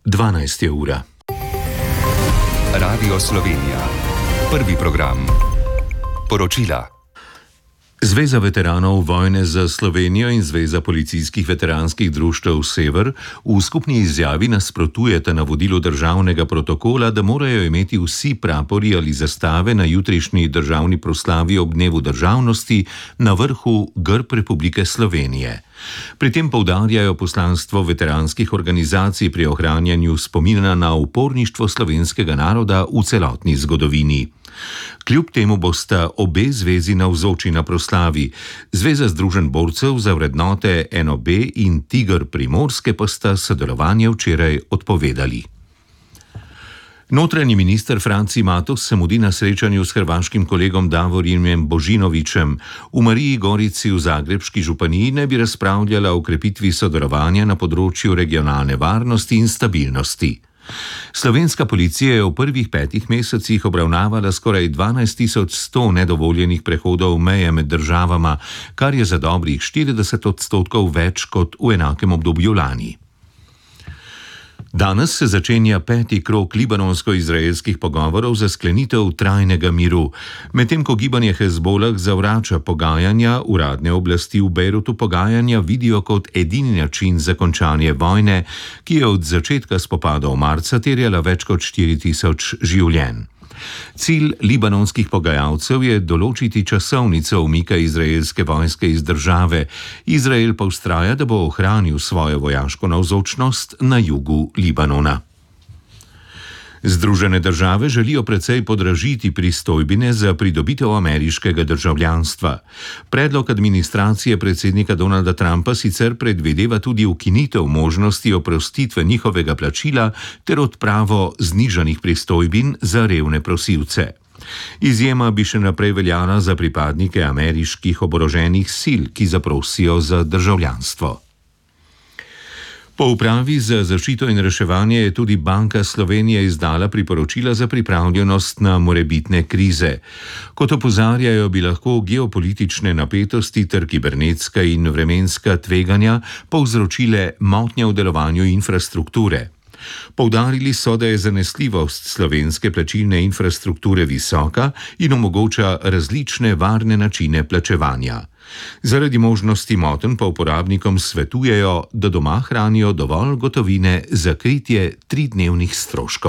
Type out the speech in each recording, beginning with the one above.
12. ura. Radio Slovenija. Prvi program. Poročila. Zveza veteranov vojne za Slovenijo in Zveza policijskih veteranskih društev Sever v skupni izjavi nasprotujeta navodilu državnega protokola, da morajo imeti vsi prapori ali zastave na jutrišnji državni proslavi ob dnevu državnosti na vrhu grb Republike Slovenije. Pri tem poudarjajo poslanstvo veteranskih organizacij pri ohranjanju spomina na uporništvo slovenskega naroda v celotni zgodovini. Kljub temu bosta obe zvezi navzoči na proslavi. Zveza združenj borcev za vrednote NOB in Tiger Primorske pa sta sodelovanje včeraj odpovedali. Notranji minister Franci Matos se mudi na srečanju s hrvaškim kolegom Davorjem Božinovićem. V Mariji Gorici v Zagrebški županiji ne bi razpravljala o krepitvi sodelovanja na področju regionalne varnosti in stabilnosti. Slovenska policija je v prvih 5 mesecih obravnavala skoraj 12.100 nedovoljenih prehodov meje med državama, kar je za dobrih 40% več kot v enakem obdobju lani. Danes se začenja 5. krog libanonsko-izraelskih pogovorov za sklenitev trajnega miru. Medtem ko gibanje Hezbolah zavrača pogajanja, uradne oblasti v Bejrutu pogajanja vidijo kot edini način za končanje vojne, ki je od začetka spopadov marca terjala več kot 4.000 življenj. Cilj libanonskih pogajalcev je določiti časovnico umika izraelske vojske iz države. Izrael pa vztraja, da bo ohranil svojo vojaško navzočnost na jugu Libanona. Združene države želijo precej podražiti pristojbine za pridobitev ameriškega državljanstva. Predlog administracije predsednika Donalda Trumpa sicer predvideva tudi ukinitev možnosti oprostitve njihovega plačila ter odpravo znižanih pristojbin za revne prosilce. Izjema bi še naprej veljala za pripadnike ameriških oboroženih sil, ki zaprosijo za državljanstvo. Po upravi za zaščito in reševanje je tudi Banka Slovenije izdala priporočila za pripravljenost na morebitne krize. Kot opozarjajo, bi lahko geopolitične napetosti ter kibernetska in vremenska tveganja povzročile motnje v delovanju infrastrukture. Poudarili so, da je zanesljivost slovenske plačilne infrastrukture visoka in omogoča različne varne načine plačevanja. Zaradi možnosti motenj pa uporabnikom svetujejo, da doma hranijo dovolj gotovine za kritje 3-dnevnih stroškov.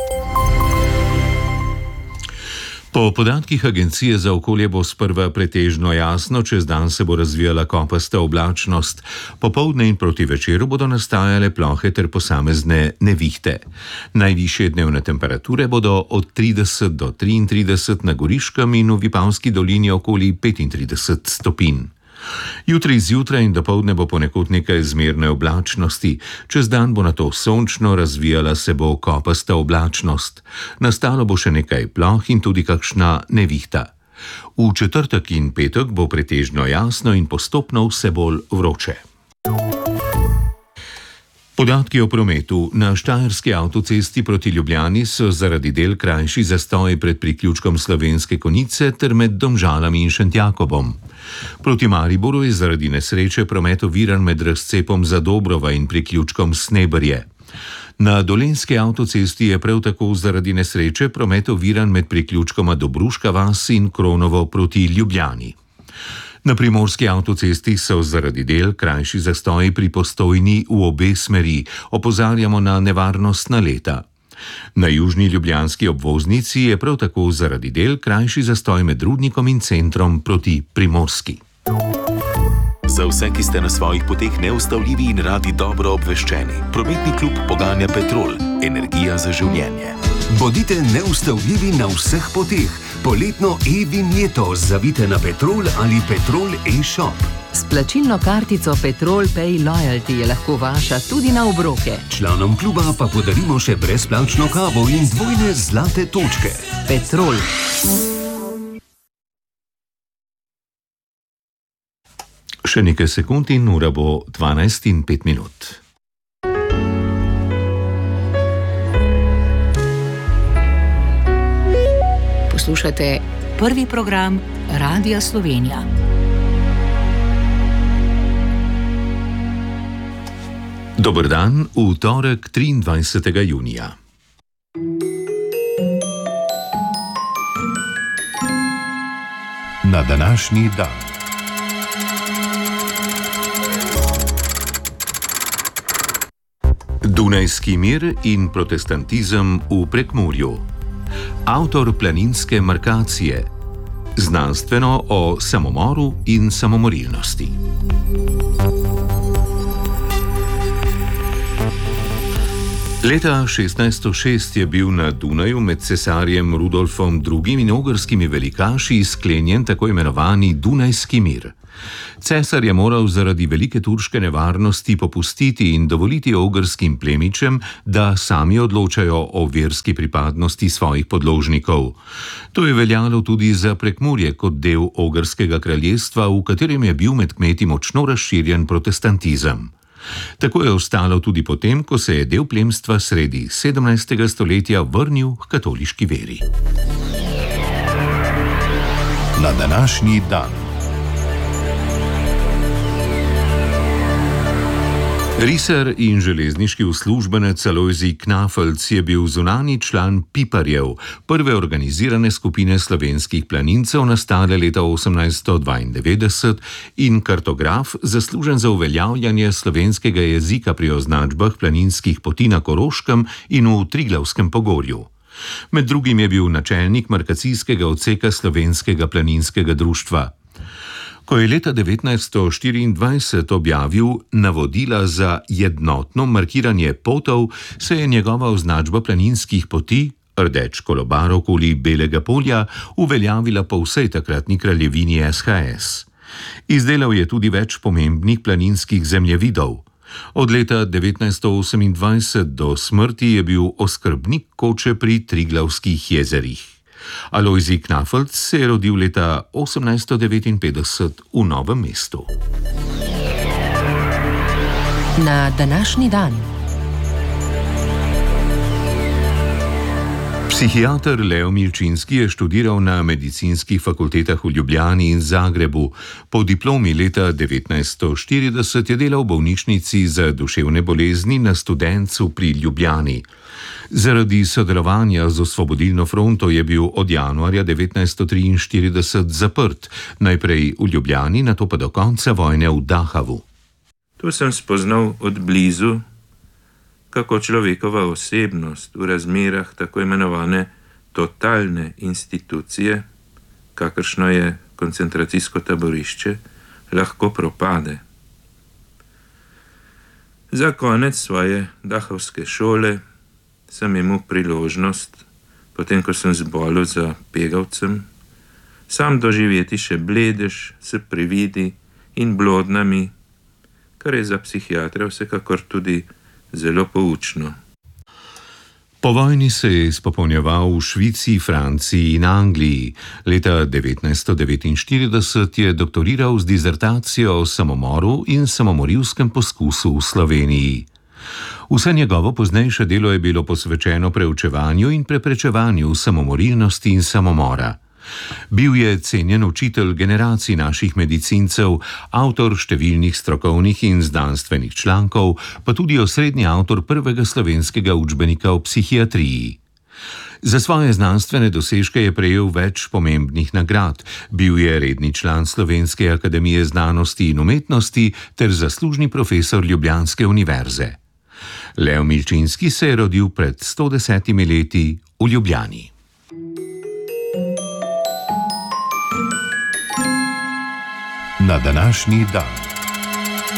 Po podatkih Agencije za okolje bo sprva pretežno jasno, čez dan se bo razvijala kopasta oblačnost, popoldne in proti večeru bodo nastajale plohe ter posamezne nevihte. Najvišje dnevne temperature bodo od 30 do 33 na Goriškem in v Vipavski dolini okoli 35 stopinj. Jutri zjutraj in dopoldne bo ponekod nekaj zmerne oblačnosti, čez dan bo nato sončno, razvijala se bo kopasta oblačnost. Nastalo bo še nekaj ploh in tudi kakšna nevihta. V četrtek in petek bo pretežno jasno in postopno vse bolj vroče. Podatki o prometu. Na Štajerski avtocesti proti Ljubljani so zaradi del krajši zastoji pred priključkom Slovenske Konjice ter med Domžalami in Šentjakobom. Proti Mariboru je zaradi nesreče promet oviran med razcepom Zadobrova in priključkom Sneberje. Na Dolenjski avtocesti je prav tako zaradi nesreče promet oviran med priključkoma Dobruška vas in Kronovo proti Ljubljani. Na Primorski avtocesti so zaradi del krajši zastoji pri Postojni v obe smeri. Opozarjamo na nevarnost naleta. Na južni ljubljanski obvoznici je prav tako zaradi del krajši zastoj med Rudnikom in centrom proti Primorski. Za vse, ki ste na svojih poteh neustavljivi in radi dobro obveščeni. Prometni klub poganja Petrol. Energija za življenje. Bodite neustavljivi na vseh poteh. Poletno e-vinjeto zavite na Petrol ali Petrol e-shop. S plačilno kartico Petrol Pay Loyalty je lahko vaša tudi na obroke. Članom kluba pa podarimo še brezplačno kavo in 2 zlate točke. Petrol. Še nekaj sekund in ura bo 12:05. Poslušate prvi program Radia Slovenija. 12:06 Dober dan, v torek 23. junija. Na današnji dan. Dunajski mir in protestantizem v Prekmurju. Avtor planinske markacije. Znanstveno o samomoru in samomorilnosti. Leta 1606 je bil na Dunaju med cesarjem Rudolfom II. In ogrskimi velikaši sklenjen tako imenovani Dunajski mir. Cesar je moral zaradi velike turške nevarnosti popustiti in dovoliti ogrskim plemičem, da sami odločajo o verski pripadnosti svojih podložnikov. To je veljalo tudi za Prekmurje kot del ogrskega kraljestva, v katerem je bil med kmeti močno razširjen protestantizem. Tako je ostalo tudi potem, ko se je del plemstva sredi 17. stoletja vrnil k katoliški veri. Na današnji dan. Risar in železniški uslužbenec Alojzij Knafelc je bil zunanji član Piparjev, prve organizirane skupine slovenskih planincev nastale leta 1892 in kartograf, zaslužen za uveljavljanje slovenskega jezika pri označbah planinskih poti na Koroškem in v Triglavskem pogorju. Med drugim je bil načelnik markacijskega odseka Slovenskega planinskega društva. Ko je leta 1924 objavil navodila za jednotno markiranje potov, se je njegova označba planinskih poti, rdeč kolobar okoli Belega polja, uveljavila po vsej takratni kraljevini SHS. Izdelal je tudi več pomembnih planinskih zemljevidov. Od leta 1928 do smrti je bil oskrbnik koče pri Triglavskih jezerih. Alojzij Knafelc se je rodil leta 1859 v Novem mestu. Na današnji dan. Psihiater Leo Milčinski je študiral na medicinskih fakultetah v Ljubljani in Zagrebu. Po diplomi leta 1940 je delal v bolnišnici za duševne bolezni na Studencu pri Ljubljani. Zaradi sodelovanja z Osvobodilno fronto je bil od januarja 1943 zaprt, najprej v Ljubljani, nato pa do konca vojne v Dahavu. Tu sem spoznal od blizu, kako človekova osebnost v razmerah tako imenovane totalne institucije, kakršno je koncentracijsko taborišče, lahko propade. Za konec svoje dahovske šole sem imel priložnost, potem ko sem zbolel za Pegavcem, sam doživeti še bledež s prividi in blodnami, kar je za psihiatra vsekakor tudi zelo poučno. Po vojni se je izpopolnjeval v Švici, Franciji in Angliji. Leta 1949 je doktoriral z dizertacijo o samomoru in samomorilskem poskusu v Sloveniji. Vse njegovo poznejše delo je bilo posvečeno preučevanju in preprečevanju samomorilnosti in samomora. Bil je cenjen učitelj generacij naših medicincev, avtor številnih strokovnih in znanstvenih člankov, pa tudi osrednji avtor prvega slovenskega učbenika o psihiatriji. Za svoje znanstvene dosežke je prejel več pomembnih nagrad, bil je redni član Slovenske akademije znanosti in umetnosti ter zaslužni profesor Ljubljanske univerze. Leo Milčinski se je rodil pred 110 leti v Ljubljani. Na današnji dan.